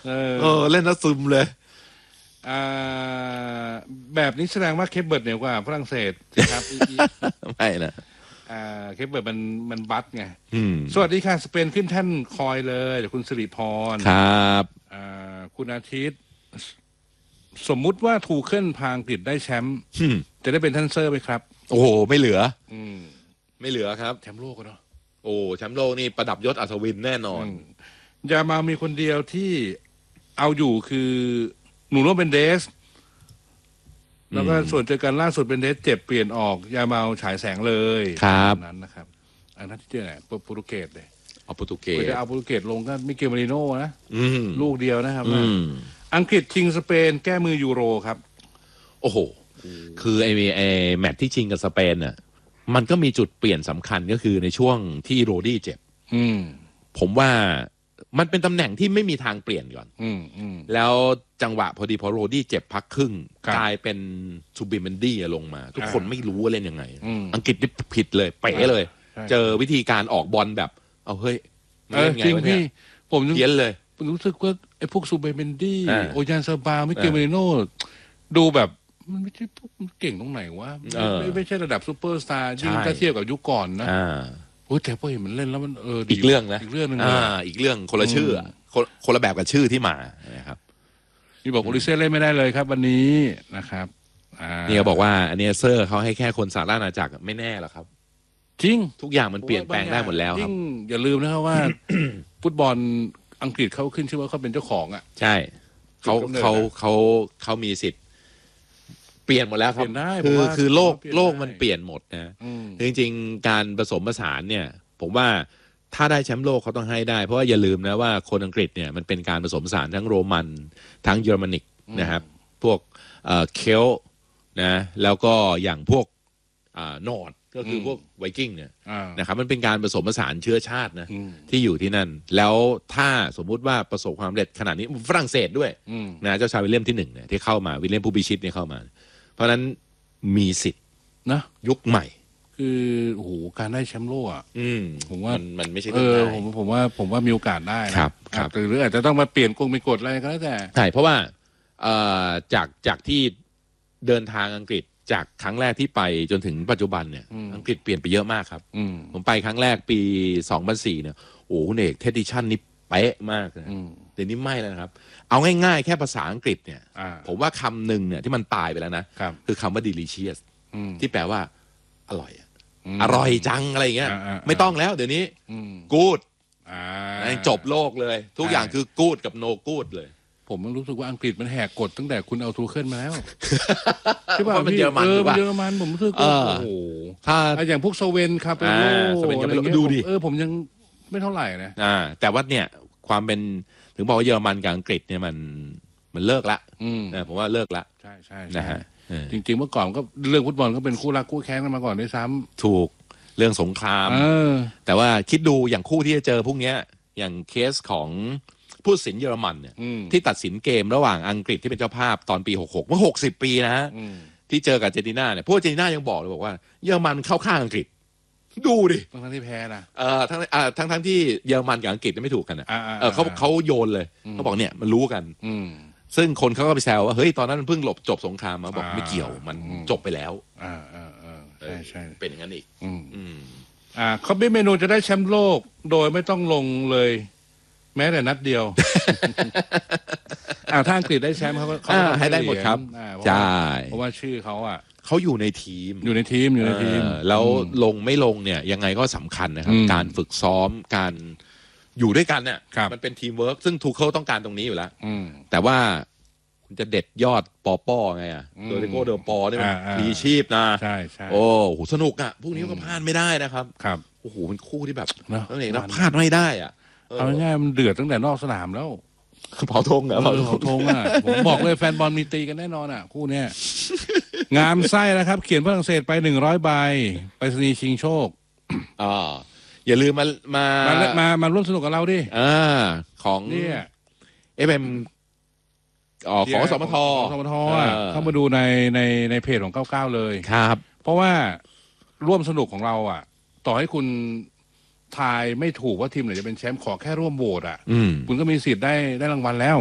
เล่นแล้วซึมเลยแบบนี้แสดงว่าเคปเบิร์ดเหนือกว่าฝรั่งเศสครับไม่นะเคปเบิร์ดมันบัตไงสวัสดีค่ะสเปนขึ้นแท่นคอยเลยเดี๋ยวคุณสิริพรครับคุณอาทิตย์สมมุติว่าทูเคิลพาอังกฤษได้แชมป์จะได้เป็นท่านเซอร์ไหมครับโอ้โหไม่เหลือไม่เหลือครับแชมป์โลกเนาะโอ้แชมป์โลกนี่ประดับยศอัศวินแน่นอนยามามีคนเดียวที่เอาอยู่คือหนูโรเบนเดสแล้วก็ส่วนเจอกันล่าสุดเป็นเดสเจ็บเปลี่ยนออกยามาฉายแสงเลยครับนั้นนะครับอันนั้นที่เจอไหนโปรตุเกสเลยเอาโปรตุเกสจะเอาโปรตุเกสลงก็มิเกลมาริโน่นะลูกเดียวนะครับอังกฤษชิงสเปนแก้มือยูโรครับโอ้โหคือไอ้แมตช์ที่ชิงกับสเปนน่ะมันก็มีจุดเปลี่ยนสำคัญก็คือในช่วงที่โรดี้เจ็บผมว่ามันเป็นตำแหน่งที่ไม่มีทางเปลี่ยนก่อนแล้วจังหวะพอดีพอโรดี้เจ็บพักครึ่งกลายเป็นซูบิเมนดี้ลงมาทุกคนไม่รู้ว่าเล่นยังไงอังกฤษนี่ผิดเลยเป๋เลยเจอวิธีการออกบอลแบบเอาเฮ้ยเล่นไงวะเนี่ยผมเพี้ยนเลยรู้สึกว่าไอ้พวกซูบิเมนดี้โอยันซาบาไม่เกมเมริโน่ดูแบบมันไม่ใช่พวกเก่งตรงไหนวะไม่ใช่ระดับซูเปอร์สตาร์ยิ่งถ้าเทียบกับยุคก่อนนะโอ้แต่พอเห็นมันเล่นแล้วมันอีกเรื่องนะอีกเรื่องนึงอีกเรื่องคนละชื่อคนละแบบกับชื่อที่มานะครับนี่บอกโอลิเซ่เล่นไม่ได้เลยครับวันนี้นะครับนี่เขาบอกว่าอันนี้เซอร์เขาให้แค่คนสหราชอาณาจักรไม่แน่หรอกครับจริงทุกอย่างมันเปลี่ยนแปลงได้หมดแล้วครับอย่าลืมนะครับว่าฟุตบอลอังกฤษเขาขึ้นชื่อว่าเขาเป็นเจ้าของใช่เขามีสิทธิ์เปลี่ยนหมดแล้วครับคือโลกมันเปลี่ยนหมดนะจริงๆการผสมผสานเนี่ยผมว่าถ้าได้แชมป์โลกเขาต้องให้ได้เพราะว่าอย่าลืมนะว่าคนอังกฤษเนี่ยมันเป็นการผสมผสานทั้งโรมันทั้งเยอรมนิกนะครับพวกเคลนะแล้วก็อย่างพวกนอร์ดก็คือพวกไวกิ้งเนี่ยนะครับมันเป็นการผสมผสานเชื้อชาตินะที่อยู่ที่นั่นแล้วถ้าสมมุติว่าประสบความสำเร็จขนาดนี้ฝรั่งเศสด้วยนะเจ้าชายวิลเลียมที่1เนี่ยที่เข้ามาวิลเลียมผู้พิชิตเนี่ยเข้ามาเพราะนั้นมีสิทธิ์นะยุคใหม่คือโอ้โหการได้แชมป์โลกผมว่ามันไม่ใช่เรื่องง่ายผมว่ามีโอกาสได้นะครับหรืออาจจะต้องมาเปลี่ยนกฎมีกฎอะไรก็แล้วแต่ใช่เพราะว่าจากที่เดินทางอังกฤษจากครั้งแรกที่ไปจนถึงปัจจุบันเนี่ยอังกฤษเปลี่ยนไปเยอะมากครับผมไปครั้งแรกปี2004เนี่ยโอ้คุณเอกเทดดิชันนี่เป๊ะมากเลยเดี๋ยวนี้ไม่แล้วนะครับเอาง่ายๆแค่ภาษาอังกฤษเนี่ยผมว่าคำหนึ่งเนี่ยที่มันตายไปแล้วนะคือคำว่า delicious ที่แปลว่าอร่อยอร่อยจังอะไรอย่างเงี้ยไม่ต้องแล้วเดี๋ยวนี้ good จบโลกเลยทุกอย่างคือ good กับ no good เลยผมมันรู้สึกว่าอังกฤษมันแหกกฎตั้งแต่คุณเอาทูเคิลมาแล้วใช่ป่ะมันเยอรมันเยอรมันผมรู้สึกว่าโอ้โหถ้าอย่างพวกโซเวนคาเปโลอะไรเงี้ยดูดิผมยังไม่เท่าไหร่นะแต่ว่าเนี่ยความเป็นถึงบอกว่าเยอรมันกับอังกฤษเนี่ยมันเลิกละผมว่าเลิกละใช่นะฮะจริงๆเมื่อก่อนก็เรื่องฟุตบอลก็เป็นคู่รักคู่แค้นกันมาก่อนด้วยซ้ำถูกเรื่องสงครามแต่ว่าคิดดูอย่างคู่ที่จะเจอพวกเนี้ยอย่างเคสของผู้ตัดสินเยอรมันเนี่ยที่ตัดสินเกมระหว่างอังกฤษที่เป็นเจ้าภาพตอนปี66เมื่อ60 ปีนะที่เจอกับอาร์เจนตินาเนี่ยพวกอาร์เจนตินายังบอกเลยบอกว่าเยอรมันเข้าข้างอังกฤษดูดิทั้งที่แพ้นะทั้งที่เยอรมันกับอังกฤษไม่ถูกกันเขาโยนเลยเขาบอกเนี่ยมันรู้กันซึ่งคนเขาก็ไปแซวว่าเฮ้ยตอนนั้นมันเพิ่งจบสงครามมาบอกไม่เกี่ยวมันจบไปแล้วใช่เป็นอย่างนั้นอีกเขาไม่เมนูจะได้แชมป์โลกโดยไม่ต้องลงเลยแม้แต่นัดเดียวถ้าอังกฤษได้แชมป์เขาให้ได้หมดครับใช่เพราะว่าชื่อเขาอยู่ในทีมแล้วลงไม่ลงเนี่ยยังไงก็สำคัญนะครับการฝึกซ้อมการอยู่ด้วยกันเนี่ยมันเป็นทีมเวิร์กซึ่งทูเคิลต้องการตรงนี้อยู่แล้วแต่ว่าคุณจะเด็ดยอดปอไงโดยโก้เดอปอนี่มันมีชีพนะใช่โอ้โหสนุกอ่ะพวกนี้ก็พลาดไม่ได้นะครับโอ้โหเป็นคู่ที่แบบนั่นเองนะพลาดไม่ได้อ่ะเอาง่ายๆมันเดือดตั้งแต่นอกสนามแล้วเผาธงเหรอเผาธงผมบอกเลยแฟนบอลมีตีกันแน่นอนคู่เนี้ยงามไส้นะครับเขียนฝรั่งเศสไป100 ใบไปสนีชิงโชคอย่าลืมมาร่วมสนุกกับเราดิของเนี่ย FM ของสมทเข้ามาดูในเพจของ99เลยครับเพราะว่าร่วมสนุกของเราต่อให้คุณทายไม่ถูกว่าทีมไหนจะเป็นแชมป์ขอแค่ร่วมโหวตคุณก็มีสิทธิ์ได้รางวัลแล้ว